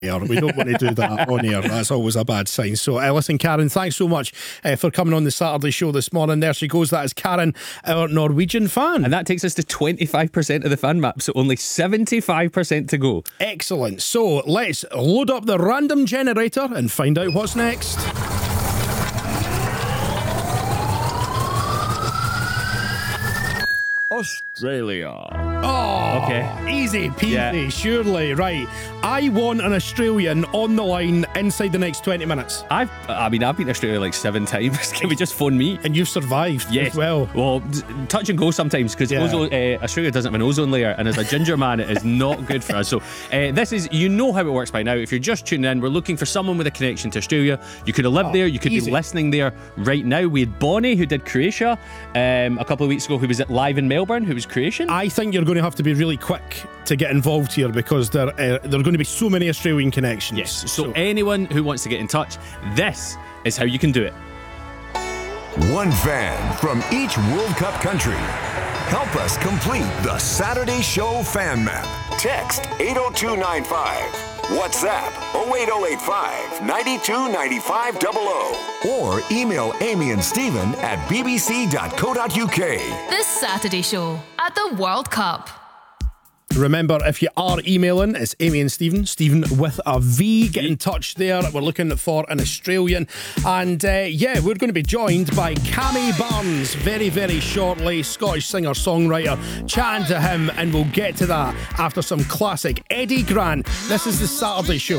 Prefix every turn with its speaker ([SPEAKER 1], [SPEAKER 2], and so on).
[SPEAKER 1] We don't want to do that on air. That's always a bad sign. So listen, Karen, thanks so much for coming on the Saturday show this morning. There she goes. That is Karen, our Norwegian fan.
[SPEAKER 2] And that takes us to 25% of the fan map, so only 75% to go.
[SPEAKER 1] Excellent. So let's load up the random generator and find out what's next.
[SPEAKER 2] Australia.
[SPEAKER 1] Oh,
[SPEAKER 2] okay.
[SPEAKER 1] Easy peasy, surely. Right. I want an Australian on the line inside the next 20 minutes.
[SPEAKER 2] I've been to Australia like 7 times. Can we just phone me?
[SPEAKER 1] And you've survived as well.
[SPEAKER 2] Well, touch and go sometimes because Australia doesn't have an ozone layer, and as a ginger man, it is not good for us. So this is, you know how it works by now. If you're just tuning in, we're looking for someone with a connection to Australia. You could have lived there. You could be listening there right now. We had Bonnie, who did Croatia a couple of weeks ago, who was live in Melbourne, who was Croatian.
[SPEAKER 1] I think you're going to have to be really quick to get involved here because there are going to be so many Australian connections.
[SPEAKER 2] Yes. So anyone who wants to get in touch, this is how you can do it.
[SPEAKER 3] One fan from each World Cup country. Help us complete the Saturday Show fan map. Text 80295. WhatsApp 08085 929500. Or email Amy and Stephen at bbc.co.uk.
[SPEAKER 4] This Saturday Show at the World Cup.
[SPEAKER 1] Remember, if you are emailing, it's Amy and Stephen with a V. Get in touch there. We're looking for an Australian. And we're going to be joined by Cammy Barnes very, very shortly. Scottish singer-songwriter. Chatting to him, and we'll get to that after some classic Eddie Grant. This is the Saturday Show.